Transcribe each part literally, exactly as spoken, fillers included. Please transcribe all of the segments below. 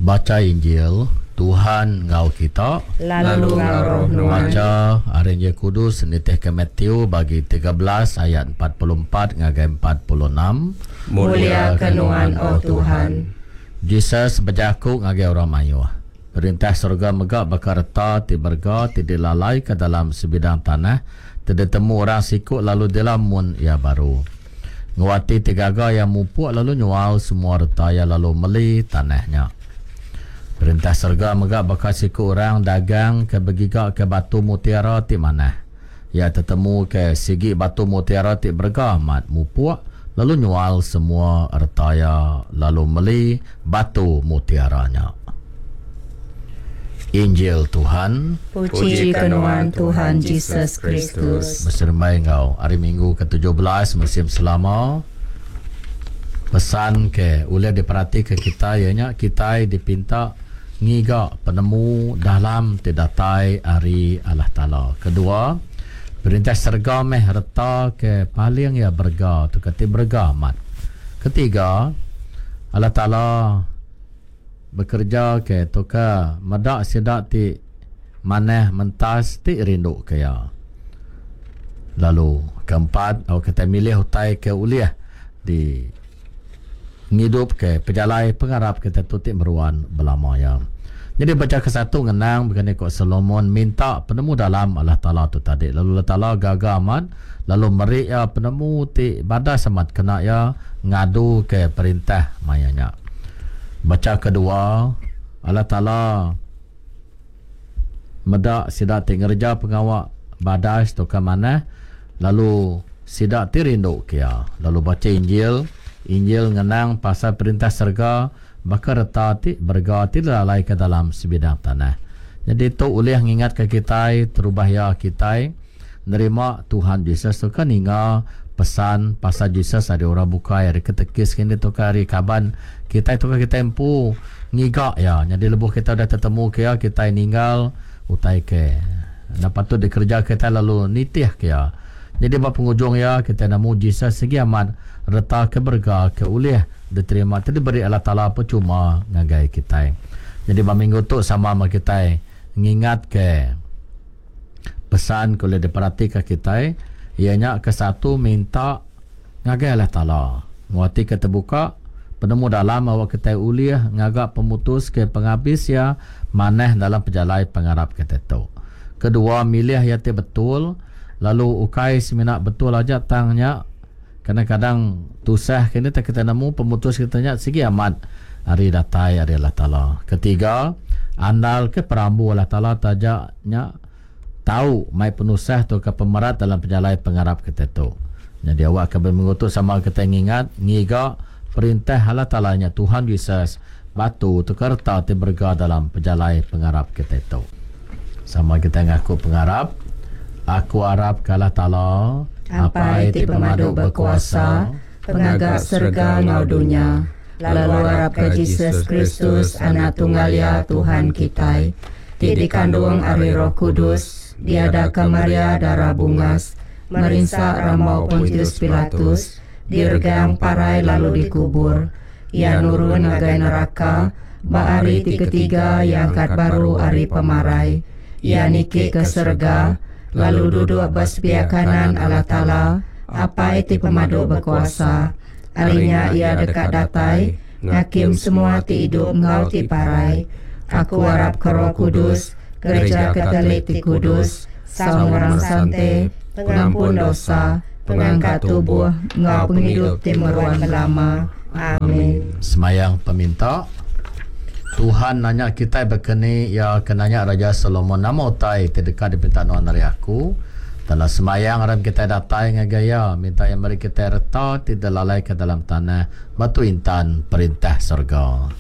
Baca Injil Tuhan ngau kita lalu ngau Nuhan. Baca hari Injil Kudus nitih ke Matthew bagi tiga belas ayat empat puluh empat ngagai empat puluh enam. Mulia ke Nuhan oh Tuhan. Jesus berjaku ngagai orang mayu. Perintah surga megak bakar reta ti berga ti dilalai ke dalam sebidang tanah. Tidak temu orang sikut lalu dilamun ia baru. Nguati tigaga yang mupuk lalu nyual semua reta yang lalu meli tanahnya. Perintah surga megak bakal siku orang dagang ke begigak ke batu mutiara ti mana. Ya tertemu ke sigi batu mutiara ti berga amat mupuk lalu nyual semua ertaya lalu meli batu mutiaranya. Injil Tuhan. Puji kenuan Tuhan Yesus Kristus. Bersermai engkau hari Minggu ke tujuh belas musim selama. Pesan ke boleh diperhati ke kita ianya kita dipinta ngiga penemu dalam tidatai hari Allah Ta'ala. Kedua, perintah serga meh reta ke paling ya berga tu kata berga amat. Ketiga, Allah Ta'ala bekerja ke toka madak sedak ti maneh mentas ti rindu kaya. Lalu keempat, au kita milih hutai ke uliah di ngidup ke pejalai pengarap kita tutik meruan belama ya. Jadi baca ke satu ngenang begini kok Solomon minta penemu dalam Allah Ta'ala tu tadi. Lalu Allah Ta'ala gagal amat. Lalu merik ya penemu ti badas amat kena ya ngadu ke perintah mayanya. Baca kedua Allah Ta'ala medak sidak ti ngerja pengawak badas tu ke mana. Lalu sidak ti rindu kia. Lalu baca Injil. Injil ngenang pasal perintah serga bakar reta ti berga ti lalai ke dalam sebidang tanah. Jadi tu boleh mengingat ke kita terubah ya kita nerima Tuhan Yesus tu kan hingga pesan pasal Yesus ada orang buka hari ketekis kini tu hari kaban kita tu kita empu ngiga ya. Jadi lebuh kita dah tertemu ke ya kita ninggal utai ke. Dapat tu dikerja kita lalu nitih ke ya. Jadi bapa penghujung ya kita namu Yesus segi amat reta ke berga ke ulih diterima tadi beri Allah Ta'ala percuma ngagai kita. Jadi minggu tu sama sama kita ngingat ke pesan kalau diperhatikan kita ianya ke satu minta ngagai Allah Ta'ala nguati ke terbuka penemu dalam awak kita ulih ngagak pemutus ke penghabis ya maneh dalam pejalai pengarap kita tu. Kedua milih ya betul lalu ukai seminat betul aja tangnya kadang-kadang tusah kini tak kita nemu pemutus kitanya segi amat hari datai hari Allah Ta'ala. Ketiga andal ke perambu Allah Ta'ala tajaknya tahu mai penusah tu ke pemerat dalam penjalai pengarap kita tu. Jadi awak akan mengutus sama kita ingat ngiga perintah Allah Ta'ala nya Tuhan Yesus batu tu kerta ti berga dalam penjalai pengarap kita tu. Sama kita ngaku pengarap. Aku harap ke Allah Ta'ala apa iti pemaduk berkuasa pengagak serga ngau dunia. Lalu harap ke Yesus Kristus anak tunggal ya Tuhan kita. Ti dikandung ari Roh Kudus diada ke Maria darah bungas merinsak ramau Pontius Pilatus diregang parai lalu dikubur. Ia nurun ngagai neraka ba ari ti ketiga yang angkat baru ari pemarai. Ia niki ke serga lalu duduk atas pihak kanan Allah Ta'ala apa itu pemaduk berkuasa. Arinya ia dekat datai ngakim semua ti hidup ngau ti parai. Aku harap ke Roh Kudus gereja Katolik ti kudus saung orang sante pengampun dosa pengangkat tubuh ngau penghidup ti meruan lama. Amin. Semayang peminta Tuhan nanya kita berkeni ya kenanya Raja Solomon nama utai terdekat dipinta nuan dari aku. Dalam semayang harap kita datai ngagaya minta yang beri kita reta tidak lalai ke dalam tanah batu intan perintah surga.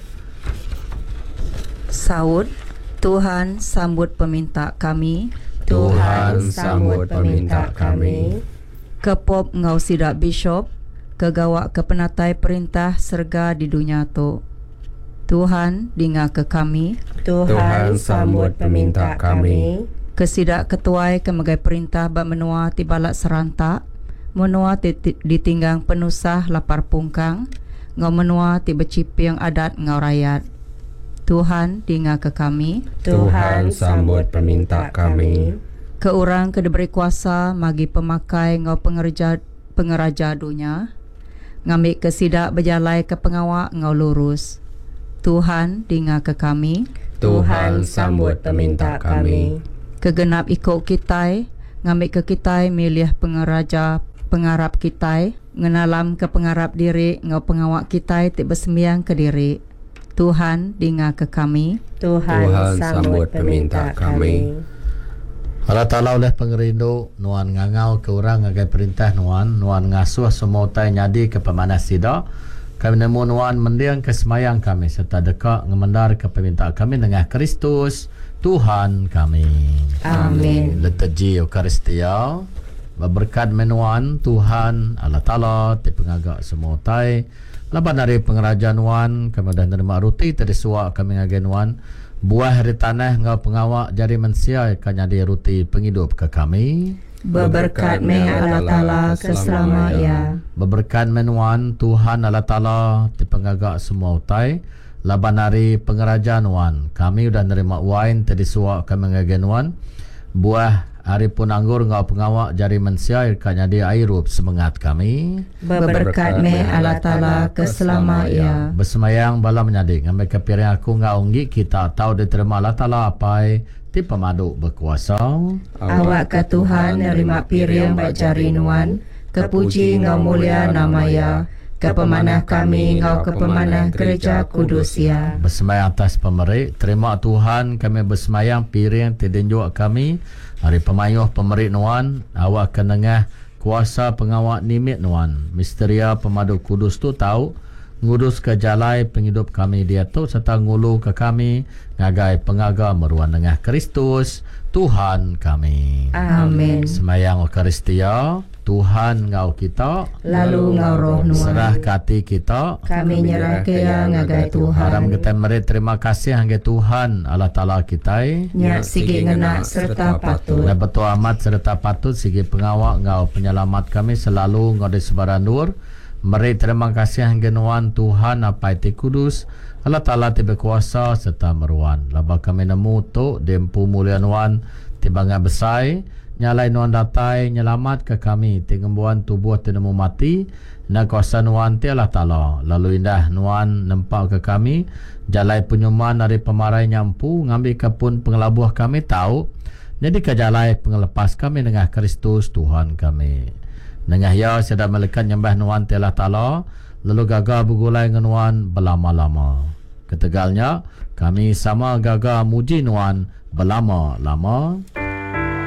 Saud, Tuhan sambut peminta kami. Tuhan sambut peminta kami. Kepop ngau sidak bishop kegawak ke penatai perintah serga di dunia tu. Tuhan dengar ke kami. Tuhan sambut peminta kami. Kesidak ketuai kemegai perintah bak menua ti balak serantak. Menua ti ditinggang penusah lapar pungkang. Ngau menua ti berciping adat ngau rakyat. Tuhan dengar ke kami. Tuhan sambut permintaan kami. Ke orang ke diberi kuasa bagi pemakai ngau pengerja pengeraja dunia. Ngambil kesidak berjalai ke pengawak ngau lurus. Tuhan dengar ke kami. Tuhan sambut permintaan kami. Kegenap ikut kitai, ngambil ke kitai milih pengeraja pengarap kitai, ngenalam ke pengarap diri, ngau pengawak kitai tik bersembiang ke diri. Tuhan dengar ke kami. Tuhan sambut permintaan kami. Allah Ta'ala oleh pengerindu nuan ngangau ke orang agai perintah nuan, nuan ngasuh semua utai nyadi ke pemanas sida. Kami nemu nuan mendiang kesemayang kami serta dekat ngemendar ke permintaan kami dengan Kristus Tuhan kami. Amin. Liturgi Eukaristia berberkat menuan Tuhan Allah Ta'ala ti pengagak semua utai. Laban dari pengerajaan nuan kami dah nerima ruti tadi suak kami ngagai nuan. Buah hari tanah ngau pengawak jari mensia akan jadi ruti penghidup ke kami. Berberkat me Allah Ta'ala keselamanya. Berberkat menuan Tuhan Allah Ta'ala di pengagak semua utai. Laban hari pengerajaan wan kami sudah nerima wine tadi suak kami ngagen wan. Buah hari pun anggur ngau pengawak jari mensia akan jadi airup semangat kami. Berberkat me Allah Ta'ala keselamanya. Bersemayang bala menyadik ngambil kepiring aku ngau nggi kita tahu diterima Allah Ta'ala apai ti pemadu berkuasa. Awak ke Tuhan nerima piring baik jari nuan, kepuji ngau mulia namanya, kepemanah kami ngau kepemanah gereja kudus ya. Bersemayang atas pemerik, terima Tuhan kami bersemayang piring tidinjuk kami, hari pemayuh pemerik nuan, awak kenengah kuasa pengawak nimit nuan, misteria pemadu kudus tu tahu, ngurus ke jalai penghidup kami dia tu serta ngulu ke kami ngagai pengaga meruan dengan Kristus Tuhan kami. Amin. Semayang Eukaristia Tuhan ngau kita lalu ngau roh nuan serah kati kita kami nyerah ke yang ngagai Tuhan. Haram kita merit terima kasih hangga Tuhan Allah Ta'ala kita Nyak sigi ngena serta patut. dan betul amat serta patut sigi pengawak ngau penyelamat kami selalu ngau di sebaran nur. Mari terima kasih hangga nuan Tuhan apa itu kudus Allah Ta'ala tiba kuasa serta meruan. Laba kami nemu tu dempu mulia nuan tiba ngak besai nyalai nuan datai nyelamat ke kami tingembuan tubuh tinemu mati na kuasa nuan ti Allah Ta'ala. Lalu indah nuan nempak ke kami jalai penyuman dari pemarai nyampu ngambil kepun pengelabuh kami tahu jadi ke jalai pengelepas kami dengan Kristus Tuhan kami. Nengah ya sedang melekat nyembah nuan ti Allah Ta'ala lalu gagah bergulai dengan nuan berlama-lama. Ketegalnya kami sama gagah muji nuan berlama-lama.